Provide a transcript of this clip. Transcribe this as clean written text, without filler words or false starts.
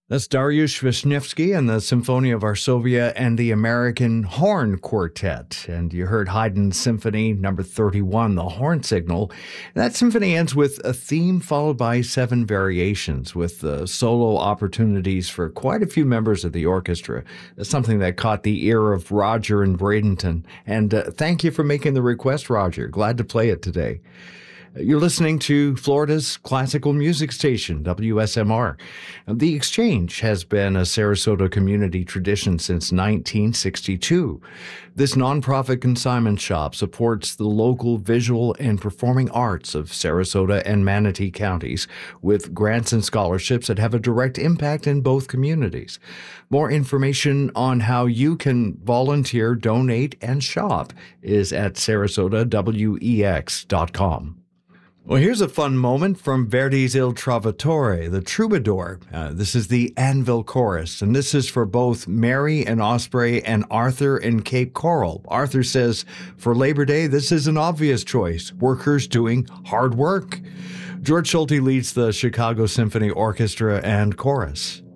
That's Dariusz Wisniewski and the Symphonia of Varsovia and the American Horn Quartet. And you heard Haydn's Symphony number 31, the Horn Signal. That symphony ends with a theme followed by 7 variations with solo opportunities for quite a few members of the orchestra. That's something that caught the ear of Roger in Bradenton. And thank you for making the request, Roger. Glad to play it today. You're listening to Florida's classical music station, WSMR. The Exchange has been a Sarasota community tradition since 1962. This nonprofit consignment shop supports the local visual and performing arts of Sarasota and Manatee counties with grants and scholarships that have a direct impact in both communities. More information on how you can volunteer, donate, and shop is at sarasotawex.com. Well, here's a fun moment from Verdi's Il Trovatore, the Troubadour. This is the Anvil Chorus, and this is for both Mary and Osprey and Arthur and Cape Coral. Arthur says, for Labor Day, this is an obvious choice. Workers doing hard work. George Schulte leads the Chicago Symphony Orchestra and Chorus.